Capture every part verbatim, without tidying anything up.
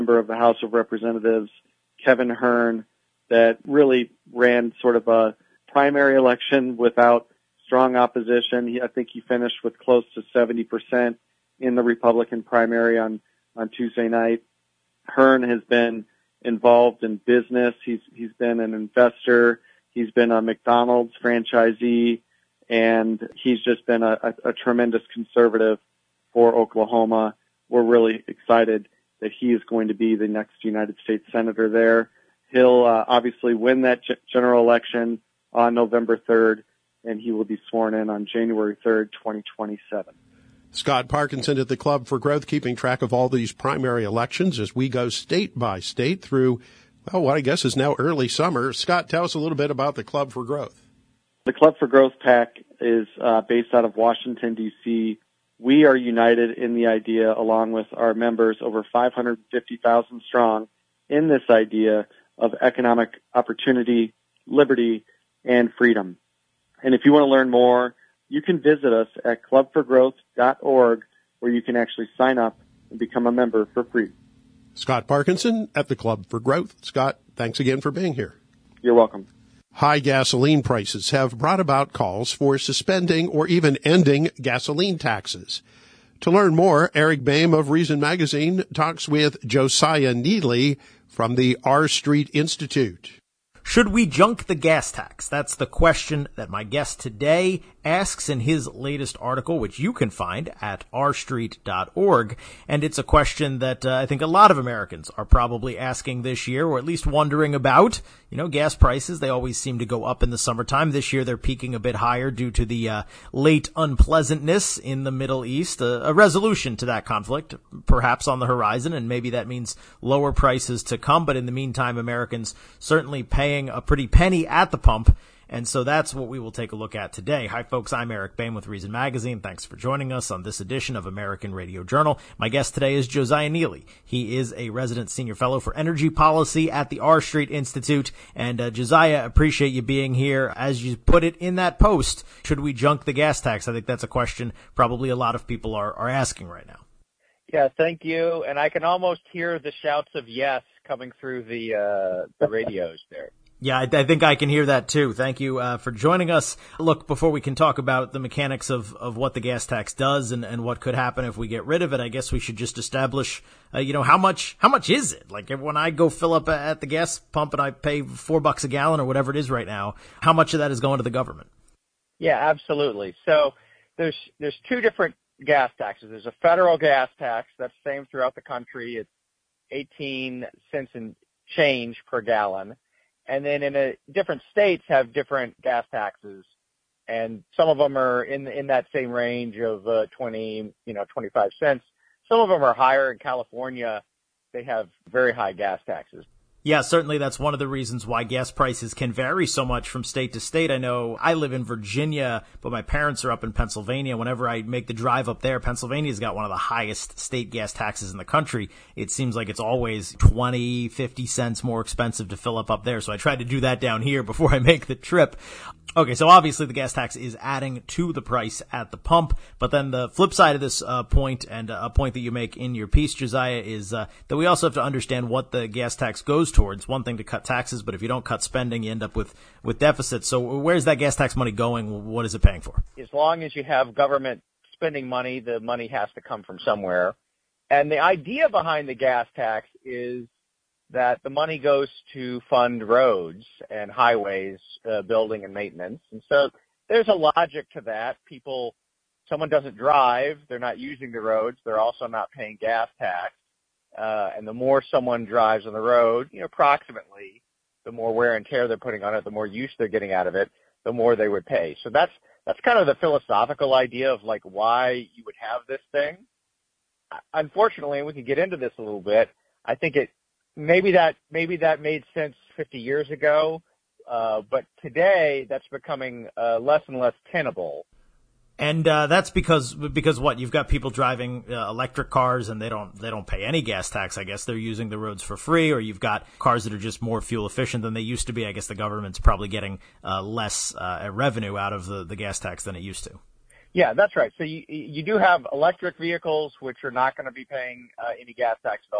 member of the House of Representatives, Kevin Hern, that really ran sort of a primary election without strong opposition. He, I think he finished with close to seventy percent in the Republican primary on, on Tuesday night. Hern has been involved in business. He's he's been an investor. He's been a McDonald's franchisee, and he's just been a, a, a tremendous conservative for Oklahoma. We're really excited that he is going to be the next United States Senator there. He'll uh, obviously win that g- general election on November third, and he will be sworn in on January third, twenty twenty-seven. Scott Parkinson at the Club for Growth, keeping track of all these primary elections as we go state by state through, well, what I guess is now early summer. Scott, tell us a little bit about the Club for Growth. The Club for Growth PAC is uh, based out of Washington, D C We are united in the idea, along with our members, over five hundred fifty thousand strong, in this idea of economic opportunity, liberty, and freedom. And if you want to learn more, you can visit us at club for growth dot org, where you can actually sign up and become a member for free. Scott Parkinson at the Club for Growth. Scott, thanks again for being here. You're welcome. High gasoline prices have brought about calls for suspending or even ending gasoline taxes. To learn more, Eric Boehm of Reason Magazine talks with Josiah Neely from the R Street Institute. Should we junk the gas tax? That's the question that my guest today asks in his latest article, which you can find at r street dot org. And it's a question that uh, I think a lot of Americans are probably asking this year, or at least wondering about. You know, gas prices, they always seem to go up in the summertime. This year they're peaking a bit higher due to the uh, late unpleasantness in the Middle East. Uh, a resolution to that conflict, perhaps on the horizon, and maybe that means lower prices to come. But in the meantime, Americans certainly paying a pretty penny at the pump. And so that's what we will take a look at today. Hi, folks. I'm Eric Boehm with Reason Magazine. Thanks for joining us on this edition of American Radio Journal. My guest today is Josiah Neely. He is a resident senior fellow for energy policy at the R Street Institute. And uh, Josiah, appreciate you being here. As you put it in that post, should we junk the gas tax? I think that's a question probably a lot of people are, are asking right now. Yeah, thank you. And I can almost hear the shouts of yes coming through the uh, the radios there. Yeah, I, I think I can hear that too. Thank you uh, for joining us. Look, before we can talk about the mechanics of, of what the gas tax does and, and what could happen if we get rid of it, I guess we should just establish, uh, you know, how much how much is it? Like when I go fill up at the gas pump and I pay four bucks a gallon or whatever it is right now, how much of that is going to the government? Yeah, absolutely. So there's there's two different gas taxes. There's a federal gas tax that's the same throughout the country. It's eighteen cents and change per gallon. And then in a, different states have different gas taxes, and some of them are in in that same range of uh, twenty, you know, twenty-five cents. Some of them are higher. In California, they have very high gas taxes. Yeah, certainly that's one of the reasons why gas prices can vary so much from state to state. I know I live in Virginia, but my parents are up in Pennsylvania. Whenever I make the drive up there, Pennsylvania's got one of the highest state gas taxes in the country. It seems like it's always twenty, fifty cents more expensive to fill up up there. So I try to do that down here before I make the trip. Okay, so obviously the gas tax is adding to the price at the pump, but then the flip side of this uh, point, and uh, a point that you make in your piece, Josiah, is uh, that we also have to understand what the gas tax goes towards. One thing to cut taxes, but if you don't cut spending, you end up with, with deficits. So where's that gas tax money going? What is it paying for? As long as you have government spending money, the money has to come from somewhere. And the idea behind the gas tax is that the money goes to fund roads and highways, uh, building and maintenance. And so there's a logic to that. People, someone doesn't drive, they're not using the roads, they're also not paying gas tax. Uh, and the more someone drives on the road, you know, approximately, the more wear and tear they're putting on it, the more use they're getting out of it, the more they would pay. So that's, that's kind of the philosophical idea of like why you would have this thing. Unfortunately, and we can get into this a little bit, I think it, Maybe that maybe that made sense fifty years ago, uh, but today that's becoming uh, less and less tenable. And uh, that's because because what you've got people driving uh, electric cars and they don't they don't pay any gas tax. I guess they're using the roads for free, or you've got cars that are just more fuel efficient than they used to be. I guess the government's probably getting uh, less uh, revenue out of the, the gas tax than it used to. Yeah, that's right. So you you do have electric vehicles which are not going to be paying uh, any gas tax at all.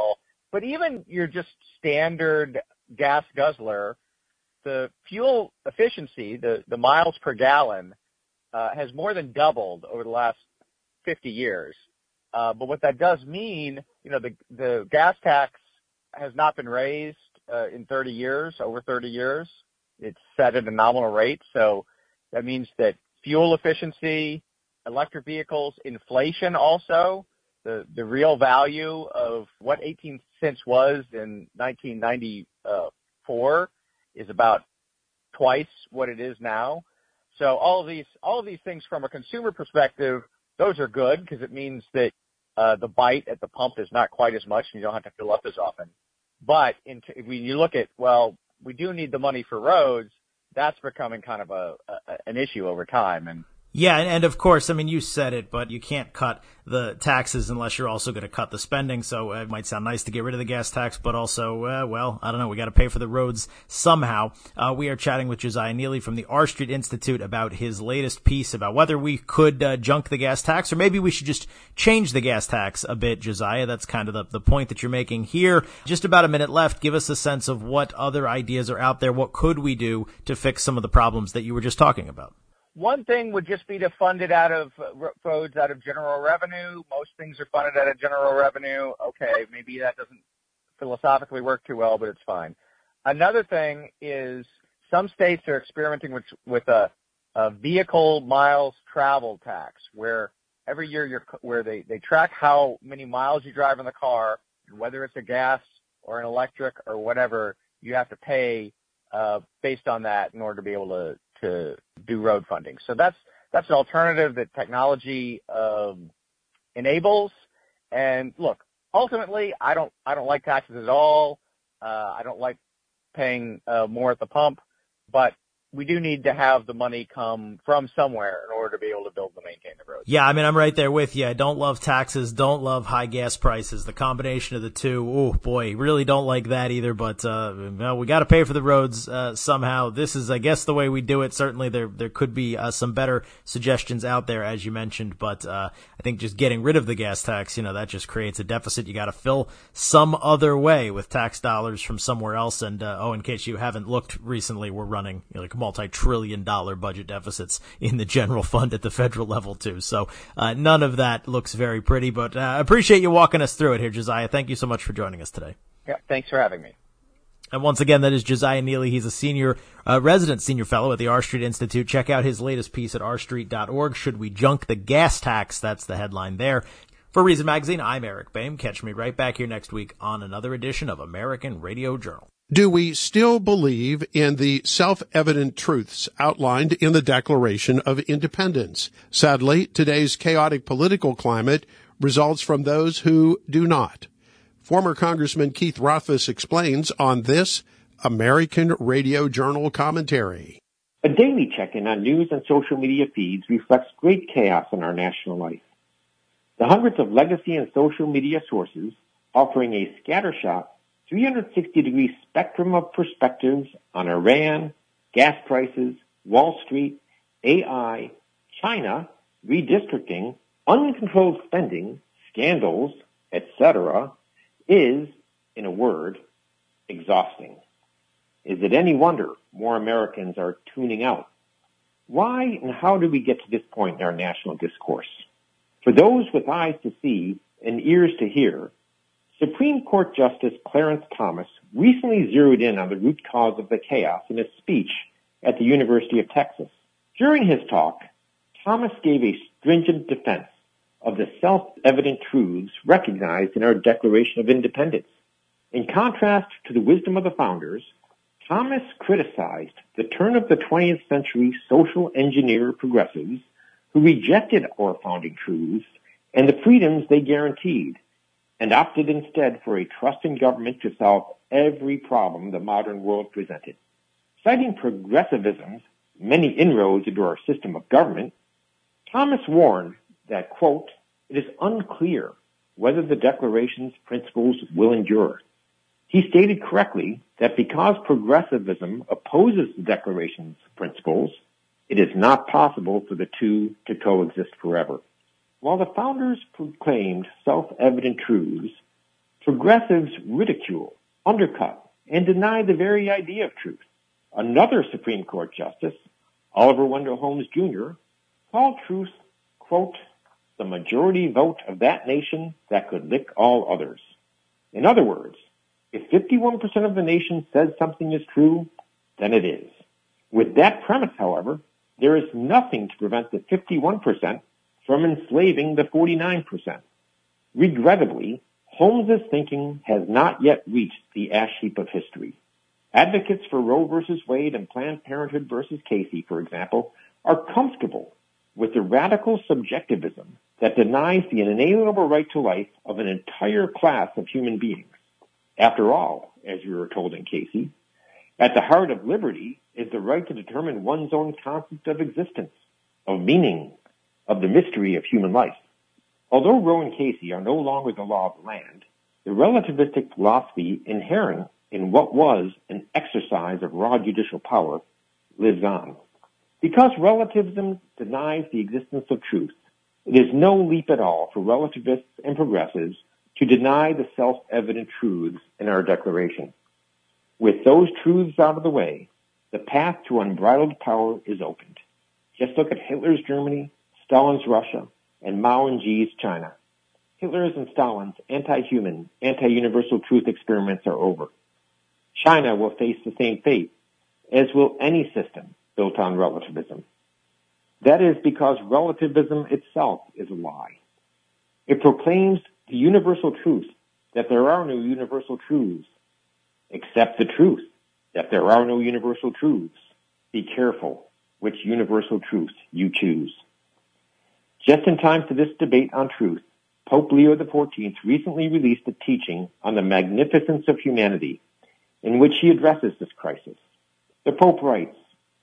but even your just standard gas guzzler, the fuel efficiency, the, the miles per gallon, uh, has more than doubled over the last fifty years. Uh, but what that does mean, you know, the, the gas tax has not been raised uh, in thirty years, over thirty years. It's set at a nominal rate. So that means that fuel efficiency, electric vehicles, inflation also, the, the real value of what eighteen cents was in nineteen ninety-four is about twice what it is now. So all of these, all of these things from a consumer perspective, those are good because it means that uh, the bite at the pump is not quite as much and you don't have to fill up as often. But in t- when you look at, well, we do need the money for roads, that's becoming kind of a, a an issue over time. And Yeah, and, and of course, I mean, you said it, but you can't cut the taxes unless you're also going to cut the spending. So it might sound nice to get rid of the gas tax, but also, uh, well, I don't know, we got to pay for the roads somehow. Uh, we are chatting with Josiah Neely from the R Street Institute about his latest piece about whether we could uh, junk the gas tax, or maybe we should just change the gas tax a bit, Josiah. That's kind of the, the point that you're making here. Just about a minute left. Give us a sense of what other ideas are out there. What could we do to fix some of the problems that you were just talking about? One thing would just be to fund it out of uh, roads out of general revenue. Most things are funded out of general revenue. Okay, maybe that doesn't philosophically work too well, but it's fine. Another thing is some states are experimenting with with a, a vehicle miles travel tax, where every year you're where they they track how many miles you drive in the car, and whether it's a gas or an electric or whatever, you have to pay uh, based on that in order to be able to. to do road funding. So that's that's an alternative that technology um, enables. And look, ultimately, I don't I don't like taxes at all. Uh, I don't like paying uh, more at the pump, but we do need to have the money come from somewhere in order to be able to build and maintain the roads. Yeah, I mean, I'm right there with you. I don't love taxes, don't love high gas prices. The combination of the two, oh boy, really don't like that either. But uh, well, we got to pay for the roads uh, somehow. This is, I guess, the way we do it. Certainly, there there could be uh, some better suggestions out there, as you mentioned. But uh, I think just getting rid of the gas tax, you know, that just creates a deficit. You got to fill some other way with tax dollars from somewhere else. And uh, oh, in case you haven't looked recently, we're running you know, like multi-trillion dollar budget deficits in the general fund at the federal level too. So uh, none of that looks very pretty, but I uh, appreciate you walking us through it here, Josiah. Thank you so much for joining us today. Yeah, thanks for having me. And once again, that is Josiah Neely. He's a senior, uh, resident senior fellow at the R Street Institute. Check out his latest piece at r street dot org. Should we junk the gas tax? That's the headline there. For Reason Magazine, I'm Eric Boehm. Catch me right back here next week on another edition of American Radio Journal. Do we still believe in the self-evident truths outlined in the Declaration of Independence? Sadly, today's chaotic political climate results from those who do not. Former Congressman Keith Rothfus explains on this American Radio Journal commentary. A daily check-in on news and social media feeds reflects great chaos in our national life. The hundreds of legacy and social media sources offering a scattershot three hundred sixty degree spectrum of perspectives on Iran, gas prices, Wall Street, A I, China, redistricting, uncontrolled spending, scandals, et cetera, is, in a word, exhausting. Is it any wonder more Americans are tuning out? Why and how did we get to this point in our national discourse? For those with eyes to see and ears to hear, Supreme Court Justice Clarence Thomas recently zeroed in on the root cause of the chaos in a speech at the University of Texas. During his talk, Thomas gave a stringent defense of the self-evident truths recognized in our Declaration of Independence. In contrast to the wisdom of the founders, Thomas criticized the turn of the twentieth century social engineer progressives who rejected our founding truths and the freedoms they guaranteed, and opted instead for a trust in government to solve every problem the modern world presented. Citing progressivism's many inroads into our system of government, Thomas warned that, quote, it is unclear whether the Declaration's principles will endure. He stated correctly that because progressivism opposes the Declaration's principles, it is not possible for the two to coexist forever. While the founders proclaimed self-evident truths, Progressives ridicule, undercut, and deny the very idea of truth. Another Supreme Court Justice, Oliver Wendell Holmes Junior, called truth, quote, the majority vote of that nation that could lick all others. In other words, if fifty-one percent of the nation says something is true, then it is. With that premise, however, there is nothing to prevent the fifty-one percent from enslaving the forty-nine percent. Regrettably, Holmes's thinking has not yet reached the ash heap of history. Advocates for Roe versus Wade and Planned Parenthood versus Casey, for example, are comfortable with the radical subjectivism that denies the inalienable right to life of an entire class of human beings. After all, as we were told in Casey, at the heart of liberty is the right to determine one's own concept of existence, of meaning, of the mystery of human life. Although Roe and Casey are no longer the law of the land, the relativistic philosophy inherent in what was an exercise of raw judicial power lives on. Because relativism denies the existence of truth, it is no leap at all for relativists and progressives to deny the self-evident truths in our Declaration. With those truths out of the way, the path to unbridled power is opened. Just look at Hitler's Germany, Stalin's Russia, and Mao and Xi's China. Hitler's and Stalin's anti-human, anti-universal truth experiments are over. China will face the same fate, as will any system built on relativism. That is because relativism itself is a lie. It proclaims the universal truth that there are no universal truths. Accept the truth that there are no universal truths. Be careful which universal truth you choose. Just in time for this debate on truth, Pope Leo the fourteenth recently released a teaching on the magnificence of humanity, in which he addresses this crisis. The Pope writes,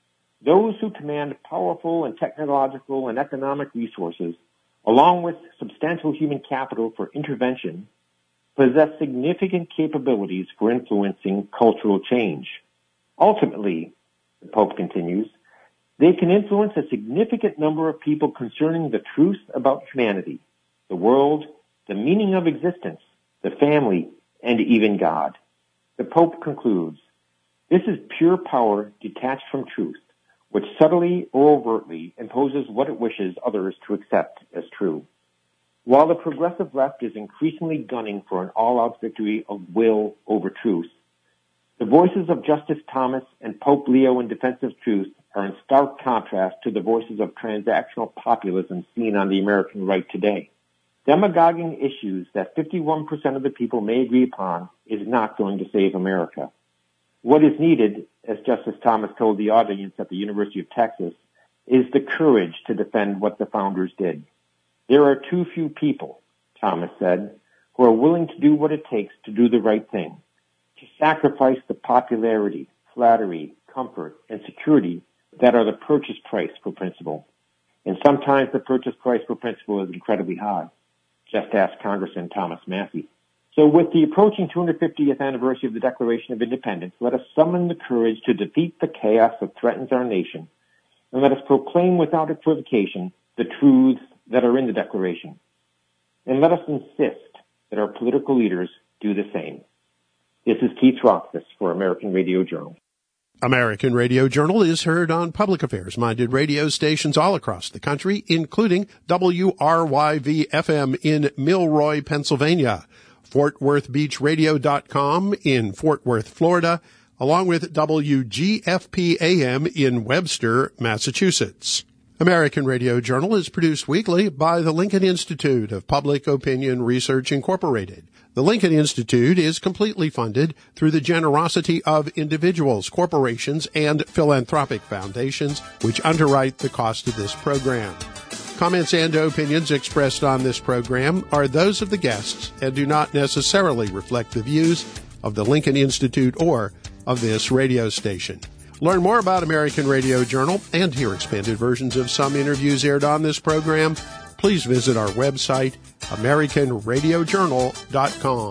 those who command powerful and technological and economic resources, along with substantial human capital for intervention, possess significant capabilities for influencing cultural change. Ultimately, the Pope continues, they can influence a significant number of people concerning the truth about humanity, the world, the meaning of existence, the family, and even God. The Pope concludes, this is pure power detached from truth, which subtly or overtly imposes what it wishes others to accept as true. While the progressive left is increasingly gunning for an all-out victory of will over truth, the voices of Justice Thomas and Pope Leo in defense of truth are in stark contrast to the voices of transactional populism seen on the American right today. Demagoguing issues that fifty-one percent of the people may agree upon is not going to save America. What is needed, as Justice Thomas told the audience at the University of Texas, is the courage to defend what the founders did. There are too few people, Thomas said, who are willing to do what it takes to do the right thing, to sacrifice the popularity, flattery, comfort, and security that are the purchase price for principle. And sometimes the purchase price for principle is incredibly high. Just ask Congressman Thomas Massie. So with the approaching two hundred fiftieth anniversary of the Declaration of Independence, let us summon the courage to defeat the chaos that threatens our nation, and let us proclaim without equivocation the truths that are in the Declaration. And let us insist that our political leaders do the same. This is Keith Rothfuss for American Radio Journal. American Radio Journal is heard on public affairs-minded radio stations all across the country, including W R Y V F M in Milroy, Pennsylvania, Fort Worth Beach Radio dot com in Fort Worth, Florida, along with W G F P A M in Webster, Massachusetts. American Radio Journal is produced weekly by the Lincoln Institute of Public Opinion Research, Incorporated. The Lincoln Institute is completely funded through the generosity of individuals, corporations, and philanthropic foundations, which underwrite the cost of this program. Comments and opinions expressed on this program are those of the guests and do not necessarily reflect the views of the Lincoln Institute or of this radio station. Learn more about American Radio Journal and hear expanded versions of some interviews aired on this program. Please visit our website, American Radio Journal dot com.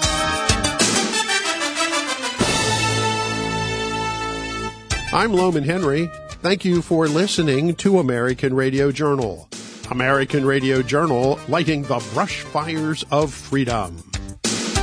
I'm Loman Henry. Thank you for listening to American Radio Journal. American Radio Journal, lighting the brush fires of freedom.